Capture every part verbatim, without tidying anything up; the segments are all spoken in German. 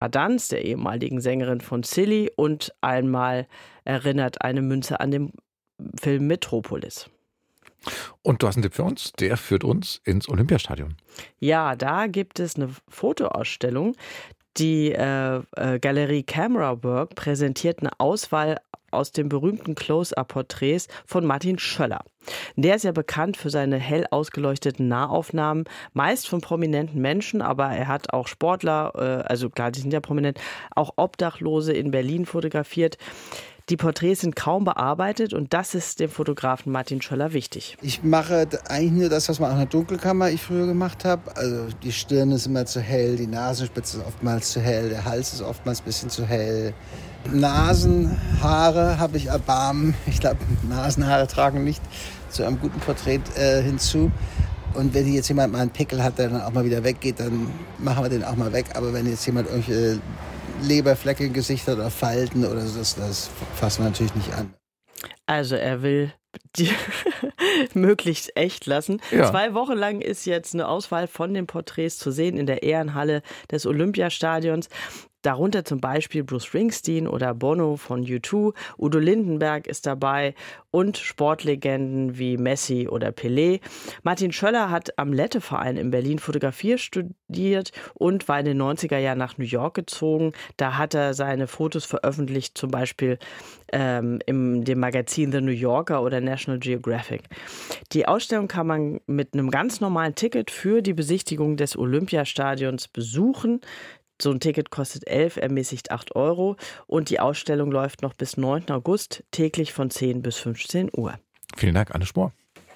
Sarah Dunst, der ehemaligen Sängerin von Silly, und einmal erinnert eine Münze an den Film Metropolis. Und du hast einen Tipp für uns, der führt uns ins Olympiastadion. Ja, da gibt es eine Fotoausstellung. Die äh, äh, Galerie Camera Work präsentiert eine Auswahl aus den berühmten Close-Up-Porträts von Martin Schöller. Der ist ja bekannt für seine hell ausgeleuchteten Nahaufnahmen, meist von prominenten Menschen, aber er hat auch Sportler, äh, also klar, die sind ja prominent, auch Obdachlose in Berlin fotografiert. Die Porträts sind kaum bearbeitet und das ist dem Fotografen Martin Schöller wichtig. Ich mache eigentlich nur das, was man auch in der Dunkelkammer ich früher gemacht habe. Also die Stirn ist immer zu hell, die Nasenspitze ist oftmals zu hell, der Hals ist oftmals ein bisschen zu hell. Nasenhaare habe ich Erbarmen. Ich glaube, Nasenhaare tragen nicht zu einem guten Porträt äh, hinzu. Und wenn jetzt jemand mal einen Pickel hat, der dann auch mal wieder weggeht, dann machen wir den auch mal weg. Aber wenn jetzt jemand irgendwelche Leberflecke im Gesicht hat oder Falten oder so, das, das fassen wir natürlich nicht an. Also er will die möglichst echt lassen. Ja. Zwei Wochen lang ist jetzt eine Auswahl von den Porträts zu sehen in der Ehrenhalle des Olympiastadions. Darunter zum Beispiel Bruce Springsteen oder Bono von U zwei, Udo Lindenberg ist dabei und Sportlegenden wie Messi oder Pelé. Martin Schöller hat am Lette-Verein in Berlin Fotografie studiert und war in den neunziger Jahren nach New York gezogen. Da hat er seine Fotos veröffentlicht, zum Beispiel ähm, im dem Magazin The New Yorker oder National Geographic. Die Ausstellung kann man mit einem ganz normalen Ticket für die Besichtigung des Olympiastadions besuchen. So ein Ticket kostet elf, ermäßigt acht Euro und die Ausstellung läuft noch bis neunten August, täglich von zehn bis fünfzehn Uhr. Vielen Dank, Anne Spohr.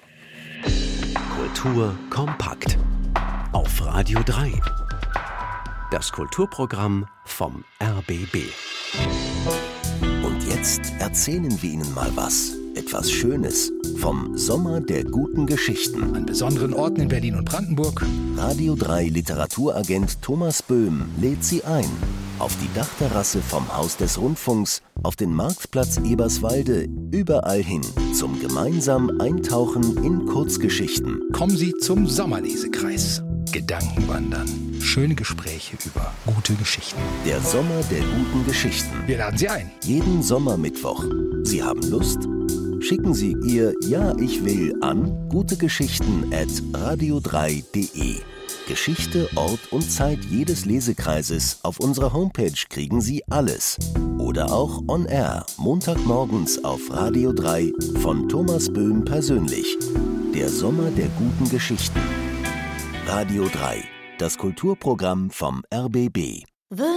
Kultur kompakt auf Radio drei. Das Kulturprogramm vom R B B. Und jetzt erzählen wir Ihnen mal was. Etwas Schönes vom Sommer der guten Geschichten. An besonderen Orten in Berlin und Brandenburg. Radio drei Literaturagent Thomas Böhm lädt Sie ein. Auf die Dachterrasse vom Haus des Rundfunks, auf den Marktplatz Eberswalde, überall hin zum gemeinsamen Eintauchen in Kurzgeschichten. Kommen Sie zum Sommerlesekreis. Gedankenwandern. Schöne Gespräche über gute Geschichten. Der Sommer der guten Geschichten. Wir laden Sie ein. Jeden Sommermittwoch. Sie haben Lust? Schicken Sie Ihr Ja, ich will an gutegeschichten at radio drei punkt de. Geschichte, Ort und Zeit jedes Lesekreises. Auf unserer Homepage kriegen Sie alles. Oder auch on air, Montagmorgens auf Radio drei von Thomas Böhm persönlich. Der Sommer der guten Geschichten. Radio drei, das Kulturprogramm vom R B B.